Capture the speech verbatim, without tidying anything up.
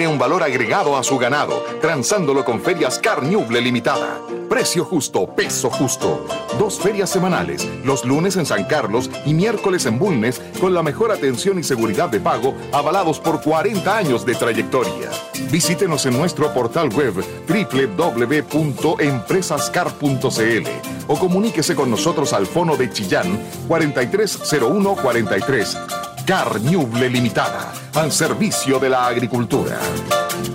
tiene un valor agregado a su ganado, transándolo con Ferias Carñuble Limitada. Precio justo, peso justo. Dos ferias semanales, los lunes en San Carlos y miércoles en Bulnes, con la mejor atención y seguridad de pago, avalados por cuarenta años de trayectoria. Visítenos en nuestro portal web doble u doble u doble u punto empresascar punto c l o comuníquese con nosotros al fono de Chillán cuarenta y tres cero uno cuarenta y tres. Carñuble Limitada, al servicio de la agricultura.